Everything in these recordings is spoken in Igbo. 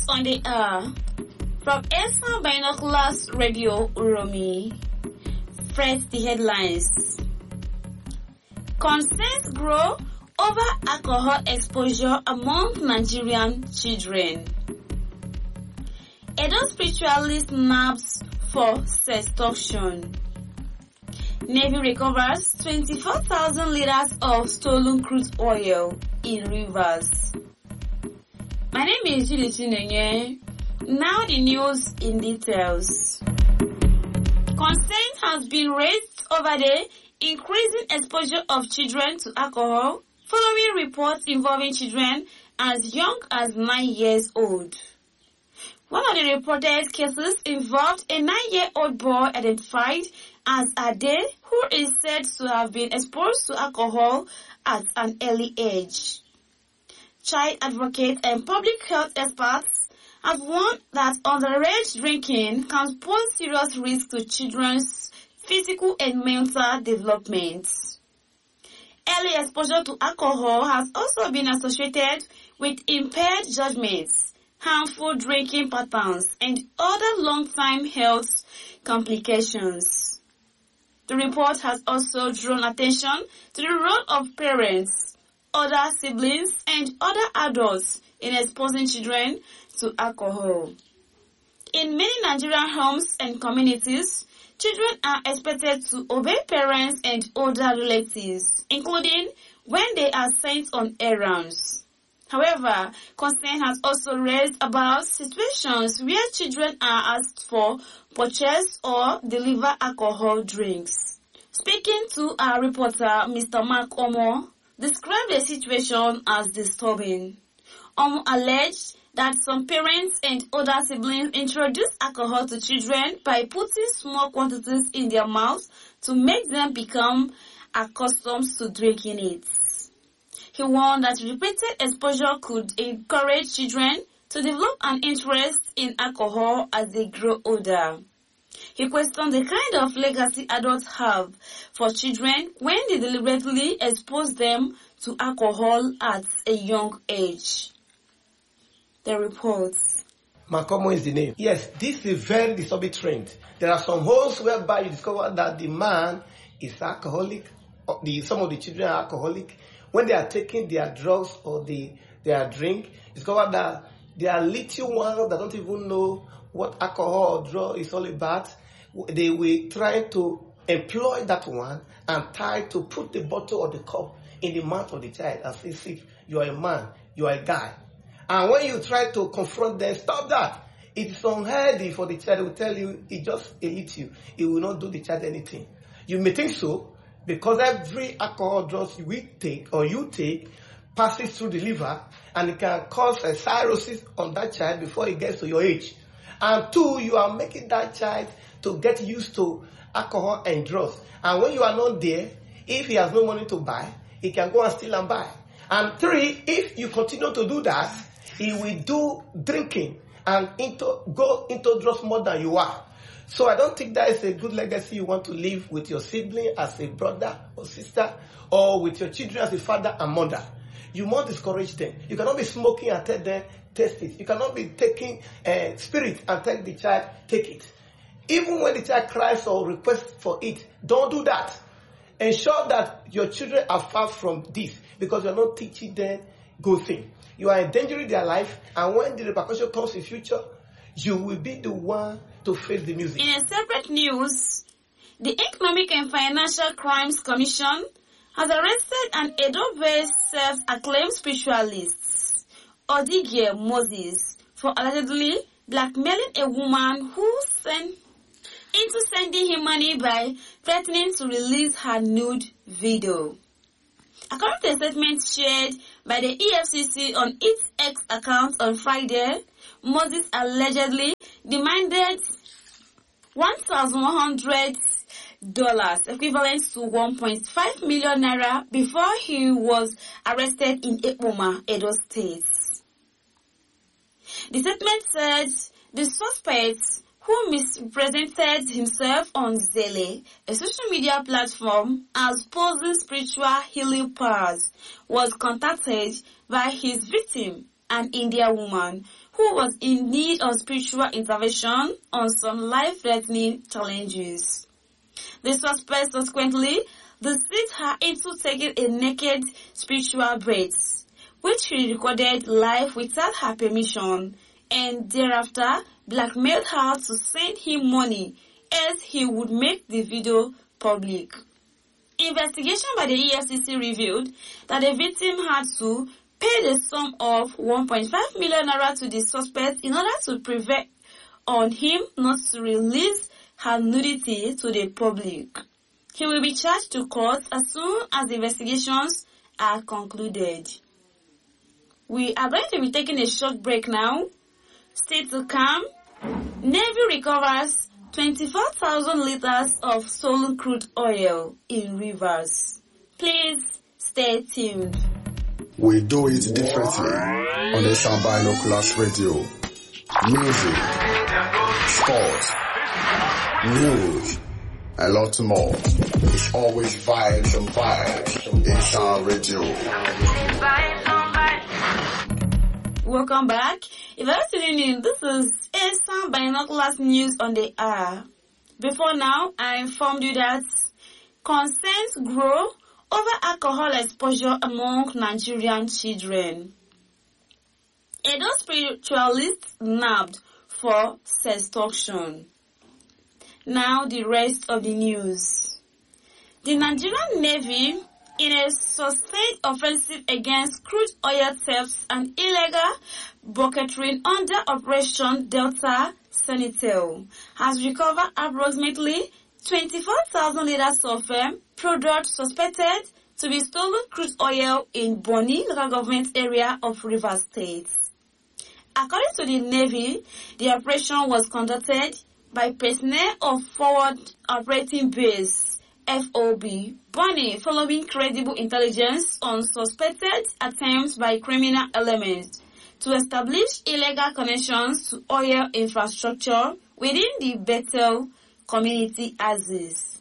on the air from ESA Binoculars Radio Uromi. First, the headlines. Concerns grow over alcohol exposure among Nigerian children. Edo spiritualist nabbed for sextortion. Navy recovers 24,000 liters of stolen crude oil in rivers. My name is Julie Chinenye. Now the news in details. Concern has been raised over the increasing exposure of children to alcohol following reports involving children as young as 9 years old. One of the reported cases involved a 9-year-old boy identified as Ade, who is said to have been exposed to alcohol at an early age. Child advocates and public health experts have warned that underage drinking can pose serious risk to children's physical and mental development. Early exposure to alcohol has also been associated with impaired judgments, harmful drinking patterns, and other long-term health complications. The report has also drawn attention to the role of parents, other siblings, and other adults in exposing children to alcohol. In many Nigerian homes and communities, children are expected to obey parents and older relatives, including when they are sent on errands. However, concern has also raised about situations where children are asked for, purchase, or deliver alcohol drinks. Speaking to our reporter, Mr. Mark Omo described the situation as disturbing. Omo alleged that some parents and older siblings introduce alcohol to children by putting small quantities in their mouths to make them become accustomed to drinking it. He warned that repeated exposure could encourage children to develop an interest in alcohol as they grow older. He questioned the kind of legacy adults have for children when they deliberately expose them to alcohol at a young age. The reports. Makomo is the name. Yes, this is a very disturbing trend. There are some homes whereby you discover that the man is alcoholic, some of the children are alcoholic. When they are taking their drugs or their drink, discover that there are little ones that don't even know what alcohol or drug is all about. They will try to employ that one and try to put the bottle or the cup in the mouth of the child and say, see, you are a man, you are a guy. And when you try to confront them, stop that. It's unhealthy for the child. It will tell you, it just eats you. It will not do the child anything. You may think so, because every alcohol drug we take or you take passes through the liver and it can cause a cirrhosis on that child before it gets to your age. And two, you are making that child to get used to alcohol and drugs. And when you are not there, if he has no money to buy, he can go and steal and buy. And three, if you continue to do that, he will do drinking and go into drugs more than you are. So I don't think that is a good legacy you want to leave with your sibling as a brother or sister, or with your children as a father and mother. You must discourage them. You cannot be smoking and tell them, taste it. You cannot be taking spirit and tell the child, take it. Even when the child cries or requests for it, don't do that. Ensure that your children are far from this, because you're not teaching them good things. You are endangering their life, and when the repercussion comes in future, you will be the one to face the music. In a separate news, the Economic and Financial Crimes Commission has arrested an Edo-based self-acclaimed spiritualist, Odigie Moses, for allegedly blackmailing a woman who sent into sending him money by threatening to release her nude video. According to a statement shared by the EFCC on its X account on Friday, Moses allegedly demanded $1,100, equivalent to 1.5 million naira, before he was arrested in Ekpoma, Edo State. The statement said the suspect, who misrepresented himself on Zelle, a social media platform, as posing spiritual healing powers, was contacted by his victim an Indian woman who was in need of spiritual intervention on some life-threatening challenges. The suspect subsequently deceived her into taking a naked spiritual bath, which he recorded live without her permission, and thereafter blackmailed her to send him money as he would make the video public. Investigation by the EFCC revealed that the victim had to pay the sum of 1.5 million naira to the suspect in order to prevail on him not to release her nudity to the public. He will be charged to court as soon as the investigations are concluded. We are going to be taking a short break now. Stay to come. Navy recovers 24,000 liters of stolen crude oil in rivers. Please stay tuned. We do it differently on the Sound Binoculars Radio. Music, sports, news, a lot more. It's always vibes and vibes in Sound Radio. Welcome back. If you're tuning in, this is a Sound Binoculars News on the Air. Before now, I informed you that concerns grow over alcohol exposure among Nigerian children. Edo spiritualists nabbed for sextortion. Now the rest of the news. The Nigerian Navy, in a sustained offensive against crude oil thefts and illegal bucketering under Operation Delta Sentinel, has recovered approximately 24,000 liters of product suspected to be stolen crude oil in Bonny local government area of Rivers State. According to the Navy, the operation was conducted by personnel of Forward Operating Base FOB Bonny following credible intelligence on suspected attempts by criminal elements to establish illegal connections to oil infrastructure within the Bethel community axis.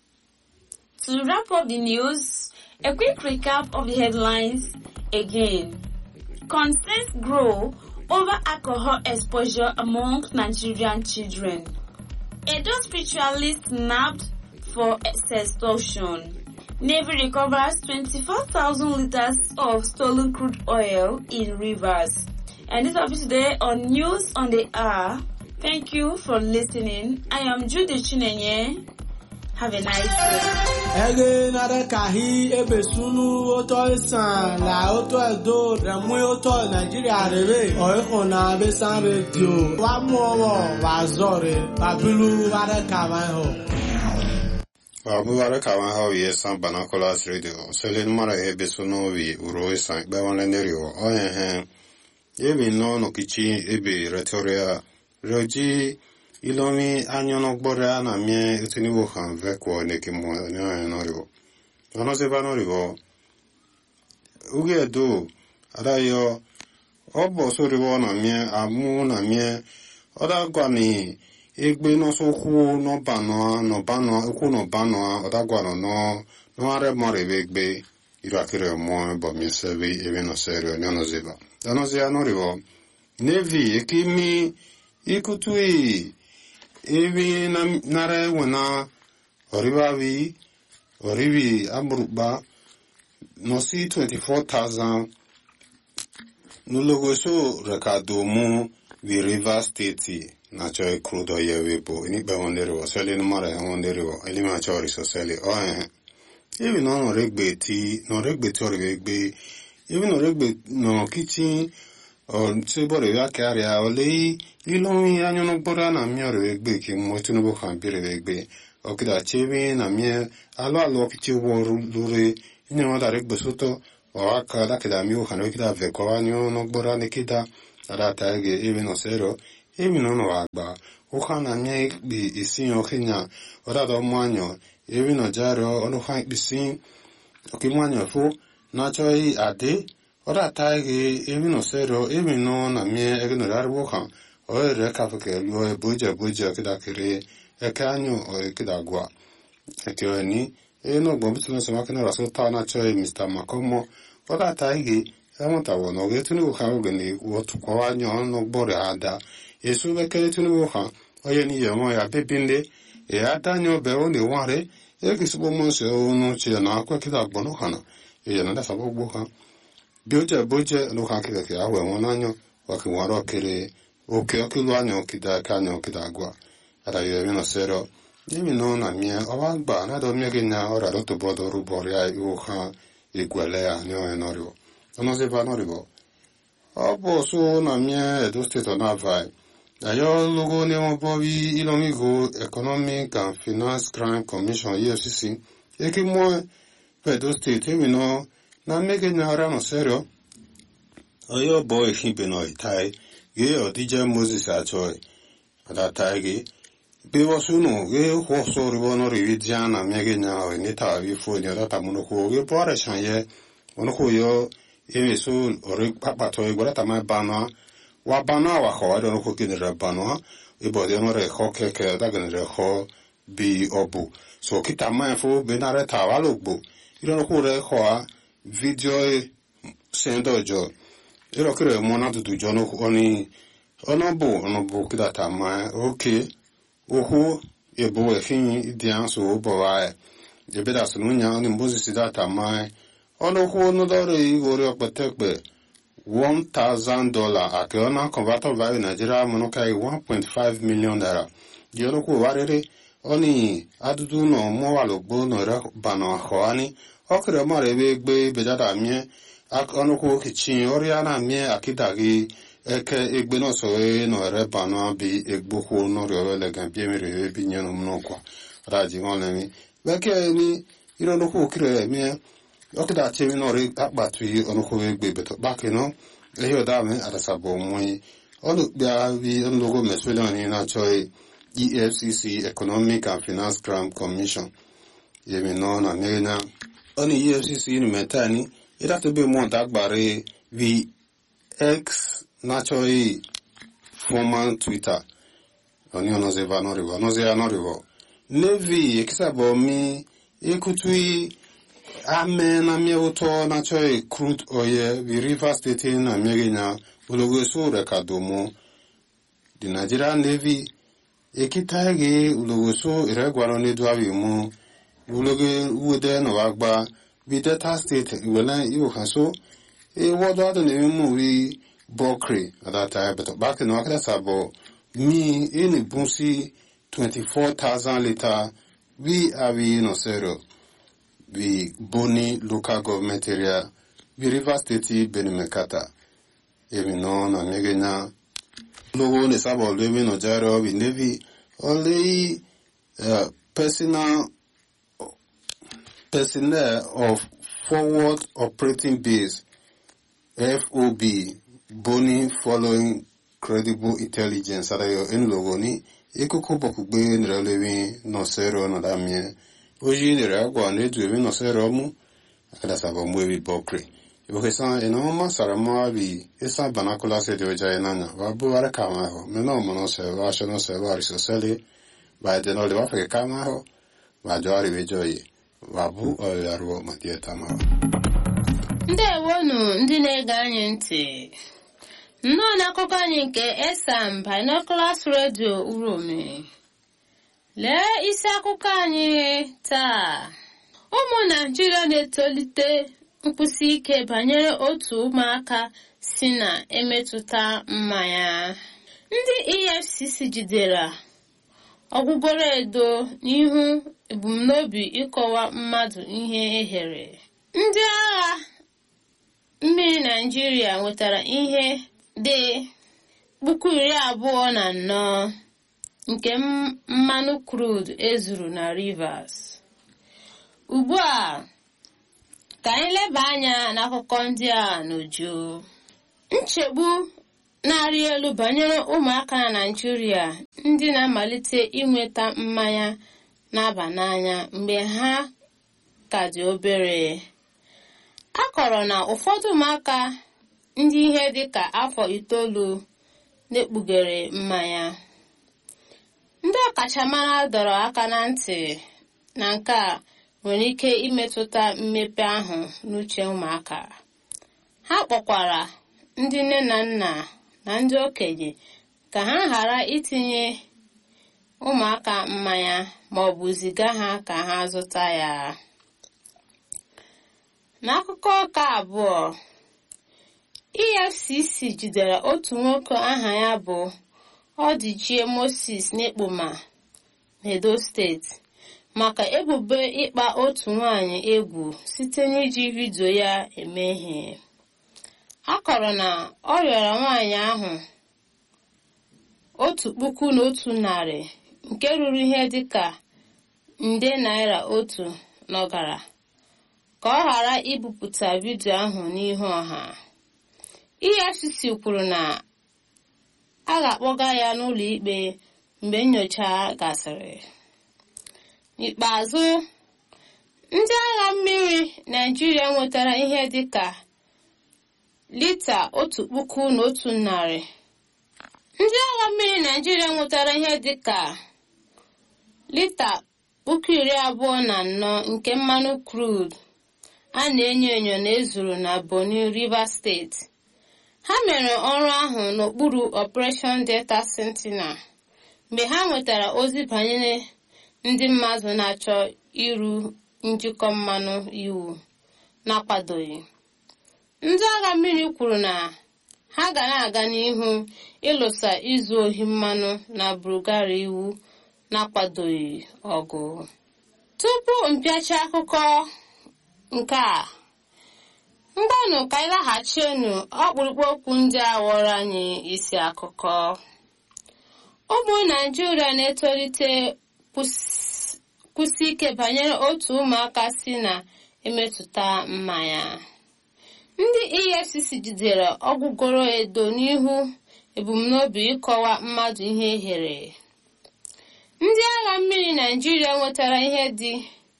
To wrap up the news, a quick recap of the headlines again. Concerns grow over alcohol exposure among Nigerian children. Edo spiritualist nabbed for sextortion. Navy recovers 24,000 liters of stolen crude oil in rivers. And this will be today on News on the Air. Thank you for listening. I am Judy Chinenye. Have a nice day. Ege nare kahi ebe sunu oto isan la oto edo remu oto Nigeria rebe oiko na besan radio wa mu owo wa zore babilu ware kawan ho. Babu ware kawan ho ye Sound Binoculars Radio. Selin mara ebe sunu wi uro isan be won leneriwo oyen ebi no no kichi ebe retoria roji ilomi anyono gbora na mie utiniwo kan vekwo nekimo no riwo ono se ba no riwo uge do adayo obo so riwo na mie amu na mie oda gwani egbe no so ku no bano ku no bano oda gwano no are more begbe irakire mo bo mi sebe ebe no serio no zeba ano se ano riwo Navy ekimi ikutui evi nare wena orivi aburuba nosi 24,000 nulogo so rekado mu vi River State na choy crude oil wepo ini be wondere wo sele no mara wondere wo eli ma chori so sele evi no regbe ti origbe evi no regbe no kitchen on se bore ya karia ole ilomi anyo no bora na mi ore gbe ki mo tunubo kan bire gbe okida chebi na mi alo kiti wo lure ni no da regbe soto o aka da kida mi o kan okida ve ko anyo no bora ne kida ada ta ge even no sero even no agba o kan na mi bi isin o kinya o da do mo anyo even no jaro ono kan bi sin o ki mo anyo fu na choi ade ora taigi even no sero even no na mie egno darbo kan o re ka fe lo e buja kida kire e kanyo o kida gwa e tioni e no bombi tlo so makina raso ta na choi Mr. Makomo ora taigi amatawo no ge Tinubu ha ogene wotu kwa anyo no gbore ada esu bekele Tinubu ha oye ni yemo ya bebinde e adanyo be o ne ware e kisibo monse o no chi na akwa kida gbono hana e na da sabo gbo ha boje no ha kida ke awe won anyo wa ki waro kere oke lu anyo kida ka anyo kida gwa ada yo mi no sero ni mi no na mi o gba na do mi ge na ora ro to bodo ru boria o ha igwele ya ni o enorio ono se va noribo obo so na mi Edo State na vai ayo logo ne mo bobi ilomigo Economic and Finance Crime Commission EFCC eke mo Edo State mi no na mege na ara no serio oyo boy hibe no itai ye odije Moses achoy ada taigi be wasuno ge ho so ribo no rividiana mege na o ni ta vi fo ni data muno ko ge pore chanye ono ko yo eme so ore papa to e gora ta ma bana wa bana wa ho ado no ko kinere bana e bo de no re ho ke da genere ho bi obu so kita ma fo be na re ta wa logbo iro no ko re ho video sendo jo iro kire mo na dudu jo no oni ono bu kita ta ma okay ohu ebo efin dian so bo wa e be da so nya ni Moses data ma ono ko no dore igore okpetekpe $1,000 ake ona converter value Nigeria mono kai 1.5 million naira di ono ko warere oni adudu no mo wa logbo no re bana hoani okre mo re be gbe bejada mie ak ono ko kichin oriana mie akidagi eke egbe no so e no re bana bi egbo ko no re le gan bi mi re bi nyano no kwa raji ngone mi beke ni iro no ko kire mie okida chemi no re akpatu yi ono ko egbe beto back no eyo da me adasabo moi onu bia bi on logo meswele ni na choi EFCC Economic and Finance Crime Commission yemi no na mena oni EFCC ni metani ida to be mo dagbare vi X na choi former Twitter oni ono ze va no rivo nevi ekisabo mi ekutui Amen na mi auto na choi crude oil vi Rivers State na megenya ulogo so rekadomo di Nigeria Navy ekitage ulogo so iregwaro ne dwawi mu ulogo ude no agba vi Delta State wela iwo kaso e wodo ado ne mu wi Bokre adata but back no akada sabo mi eni bunsi 24,000 liter we avi no zero the Boni local government area, the River State Benimekata. Even known and Megana Logo is about living or Jaro with Navy, only personnel of Forward Operating Base, FOB, Boni following credible intelligence. Adayo en logoni, Ekuko Bokube and Releving no zero no damien. Oji ni reagwa ne duwe no se romu akada sabo mwebi Bokre iboke san enoma sarama bi esa banakula se de oja enanya wabu ware kama ho meno mono se wa shono se wa risoseli ba de no le wa fe kama ho ba jari bejoyi wabu o yarwo matieta ma ndewonu ndị na-ege anyị ntị nnọọ n'akụkọ anyị nke Esam Binoculars Radio Uromi. Lee isi akụkọ anyị taa. Ụmụ Naịjirịa na-etolite nkwụsi ike banyere otu ụmụaka si na emetụta mmanya. Ndị EFCC jidere ọgwụgwọrọ edo n'ihu ebumnobi ịkọwa mmadụ ihe ehere. Ndị agha mmiri Naịjirịa nwetara ihe dị 24,000 nke mmanụ crude ezuru na Rivers. Ugbu a ka anyị leba anya n'akụkọ ndị a n'uju. Nchegbu na-arị elu banyere ụmụaka na Naịjirịa ndị na-amalite inweta mmanya na-aba n'anya mgbe ha ka dị obere. A kọrọ na ụfọdụ ụmụaka ndị ihe dịka afọ 9 na-ekpughere mmanya. Ndị ọkachamara dọrọ aka na ntị na nke a nwere ike imetụta mmepe ahụ n'uche ụmụaka. Ha Ha kpọkwara ndị nne na nna na ndị okenye ka ha ghara itinye ụmụaka mmanya ma ọ bụ ziga ha ka ha zụta ya. N'akụkọ nke abụọ, EFCC jidere otu nwoke aha ya bụ Ọdịchie Moses n'Ekpoma n'Edo steeti maka ebubo ịkpa otu nwanyị egwu site n'iji vidio ya eme ihe. A kọrọ na ọ rịọrọ nwanyị ahụ $1,100 nke ruru ihe dịka nde naira 1 n'ọgara ka ọ ghara ibupụta vidio ahụ n'ihu ọha. EFCC kwuru na a ga-akpọga ya n'ụlọ ikpe mgbe nnyocha gasịrị. N'ikpeazụ, ndị agha mmiri Naịjirịa nwetara ihe dịka lita 1,100. Ndị agha mmiri Naịjirịa nwetara ihe dịka lita 24,000 nke mmanụ crude a na-enyo enyo na ezuru na Bonny, Rivers steeti. Ha mere ọrụ ahụ n'okpuru Operation Delta Sentinel mgbe ha nwetara ozi banyere ndị mmadụ na-achọ iru njikọ mmanụ iwu na-akwadoghị. Ndị agha mmiri kwuru na ha ga na-aga n'ihu ịlụsa izu ohi mmanụ na Bulgaria iwu na-akwadoghị ọgụ. Tupu mpịacha akụkọ nke a, ngwanụ ka anyị laghachienu ọkpụrụkpụ okwu ndị a ghọrọ anyị isi akụkọ. Ụmụ Naịjirịa na-etolite kwụsị ike banyere otu ụmụaka si na-emetụta mmanya. Ndị EFCC jidere ọgwụgoro edo n'ihu ebumnobi ịkọwa mmadụ ihe ehere. Ndị agha mmiri Naịjirịa nwetara ihe dị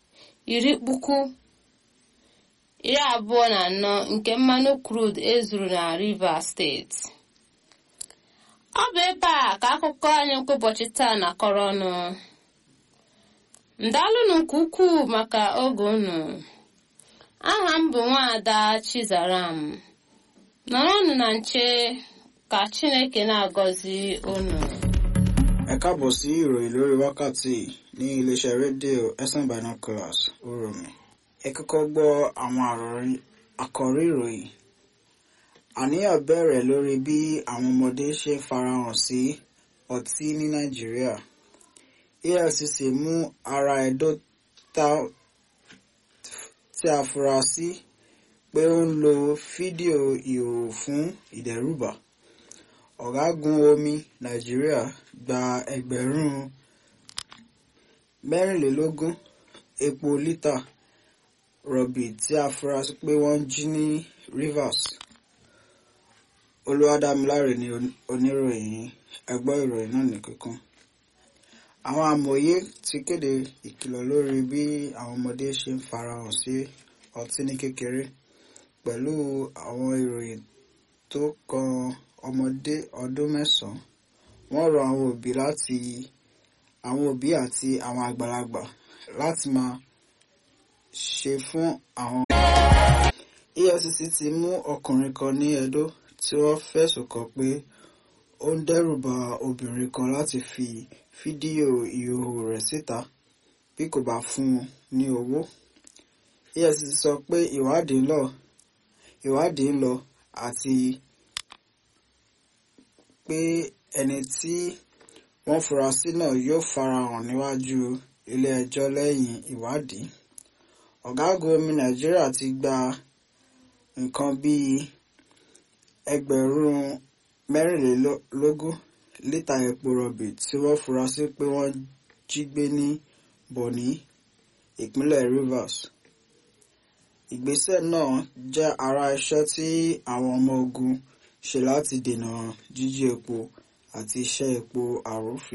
24 nke mmanụ crude ezuru na Rivers steeti. Ọ bụ ebe a ka akụkọ anyị nke ụbọchị taa na-akọrọ ọnụ. Ndalụnụ nke ukwuu maka oge unu. Aha m bụ Nwaada Chizaram. Nọrọnụ na nche ka Chineke na-agọzi unu. Ẹ káàbọ̀ sí ìròyìn lórí wákàtí ní iléeṣẹ́ rédíò FM Binoculars Uromi. Ẹ kọ́kọ́ gbọ́ àwọn àkọ́rí ìròyìn. Àníyàn bẹ̀rẹ̀ lórí bí àwọn ọmọdé ṣe farahàn sí ọtí ní Nàìjíríà. EFCC mú ará Ẹdó tí a fura sí pé ó ń lo fídíò ìhòòhò fún ìdẹ́rùbà. Ọ̀gágun omi Nàìjíríà gba 24,000 epo lítà rọ̀bì tí a fura sí pé wọ́n jí ní Rivers. Olúwadámiláre ni oníròyìn. Ẹ gbọ́ ìròyìn náà ní kíkún. Àwọn amòye ti kéde ìkìlọ̀ lórí bí àwọn ọmọdé ṣe ń farahàn sí ọtí ní kékeré pẹ̀lú àwọn ìròyìn tó kan ọmọdé ọdún 9. Wọ́n rọ àwọn òbí àti àwọn àgbàlagbà láti máa ṣe fún àwọn. EFCC ti mú ọkùnrin kan ní Ẹdó tí wọ́n fẹ̀sùn kàn pé ó ń dẹ́rùba obìnrin kan láti fi fídíò ìhòòhò rẹ̀ síta bí kò bá fún un ní owó. EFCC sọ pé ìwádìí ń lọ àti pé ẹni tí wọ́n fura sí náà yóò farahàn níwájú ilé ẹjọ́ lẹ́yìn ìwádìí. Ọ̀gágun omi Nàìjíríà ti gba nǹkan bíi 24,000 lítà epo rọ̀bì tí wọ́n fura sí pé wọ́n jí gbé ní Bonny, ìpínlẹ̀ Rivers. Ìgbésẹ̀ náà jẹ́ ara iṣẹ́ tí àwọn ọmọ ogun ṣe láti dènà jíjí epo àti iṣẹ́ epo àrúfin.